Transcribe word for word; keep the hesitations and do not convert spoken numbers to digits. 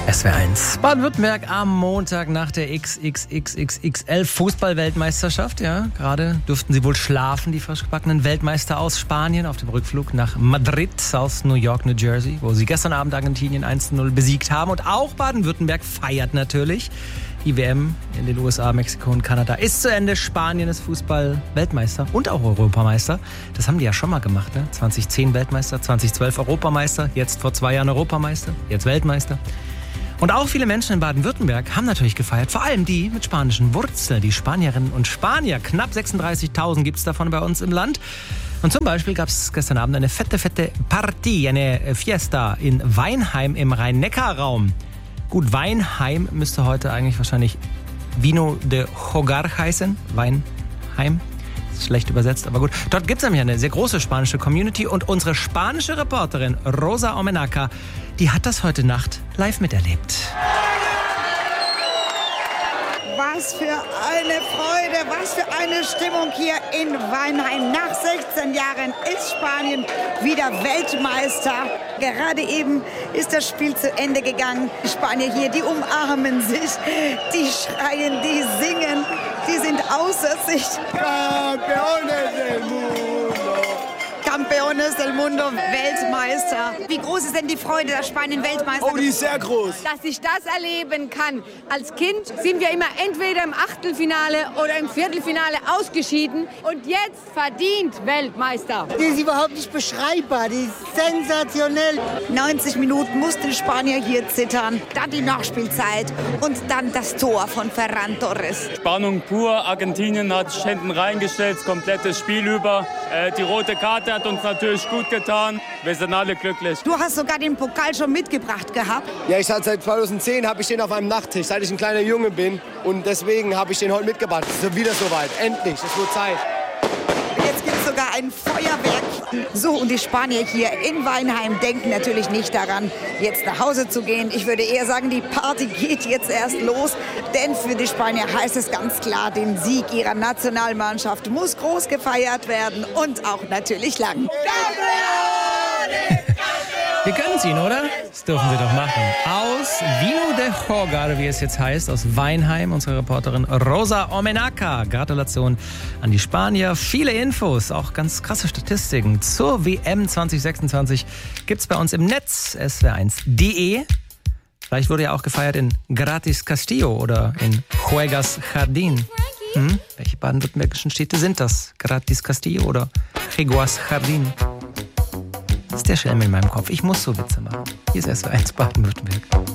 S W R eins. Baden-Württemberg am Montag nach der X X X X X L Fußball-Weltmeisterschaft. Ja, gerade dürften sie wohl schlafen, die frisch gebackenen Weltmeister aus Spanien auf dem Rückflug nach Madrid aus New York, New Jersey, wo sie gestern Abend Argentinien eins zu null besiegt haben. Und auch Baden-Württemberg feiert natürlich. Die W M in den U S A, Mexiko und Kanada ist zu Ende. Spanien ist Fußball-Weltmeister und auch Europameister. Das haben die ja schon mal gemacht, ne? zwanzig zehn Weltmeister, zwanzig zwölf Europameister, jetzt vor zwei Jahren Europameister, jetzt Weltmeister. Und auch viele Menschen in Baden-Württemberg haben natürlich gefeiert, vor allem die mit spanischen Wurzeln, die Spanierinnen und Spanier. Knapp sechsunddreißigtausend gibt es davon bei uns im Land. Und zum Beispiel gab es gestern Abend eine fette, fette Partie, eine Fiesta in Weinheim im Rhein-Neckar-Raum. Gut, Weinheim müsste heute eigentlich wahrscheinlich Vino de Hogar heißen. Weinheim. Ist schlecht übersetzt, aber gut. Dort gibt es nämlich eine sehr große spanische Community und unsere spanische Reporterin Rosa Omenaca, die hat das heute Nacht live miterlebt. Was für eine Freude, was für eine Stimmung hier in Weinheim. Nach sechzehn Jahren ist Spanien wieder Weltmeister. Gerade eben ist das Spiel zu Ende gegangen. Die Spanier hier, die umarmen sich, die schreien, die singen, die sind außer sich. Campeones del Mundo. Campeones del Mundo, Weltmeister. Wie groß ist denn die Freude, dass Spanien Weltmeister ist? Oh, die ist sehr groß. Dass ich das erleben kann. Als Kind sind wir immer entweder im Achtelfinale oder im Viertelfinale ausgeschieden und jetzt verdient Weltmeister. Die ist überhaupt nicht beschreibbar, die ist sensationell. neunzig Minuten mussten die Spanier hier zittern, dann die Nachspielzeit und dann das Tor von Ferran Torres. Spannung pur, Argentinien hat sich hinten reingestellt, das komplette Spiel über. Äh, die rote Karte hat uns natürlich gut getan. Wir sind alle glücklich. Du hast sogar den Pokal schon mitgebracht gehabt. Ja, ich hatte seit zweitausendzehn habe ich den auf meinem Nachttisch, seit ich ein kleiner Junge bin. Und deswegen habe ich den heute mitgebracht. Es ist wieder soweit. Endlich, es wird Zeit. Jetzt gibt es sogar ein Feuerwerk. So, und die Spanier hier in Weinheim denken natürlich nicht daran, jetzt nach Hause zu gehen. Ich würde eher sagen, die Party geht jetzt erst los. Denn für die Spanier heißt es ganz klar, den Sieg ihrer Nationalmannschaft muss groß gefeiert werden und auch natürlich lang. Wir können es ihnen, oder? Das dürfen sie doch machen. Aus Vino de Hogar, wie es jetzt heißt, aus Weinheim, unsere Reporterin Rosa Omenaca. Gratulation an die Spanier. Viele Infos, auch ganz krasse Statistiken zur W M zwanzig sechsundzwanzig gibt's bei uns im Netz, S W R eins punkt de. Vielleicht wurde ja auch gefeiert in Gratis Castillo oder in Juegas Jardín. Hm? Welche baden-württembergischen Städte sind das? Gratis Castillo oder Juegas Jardín? Das ist der Schelm in meinem Kopf. Ich muss so Witze machen. Hier ist S W R eins Baden-Württemberg.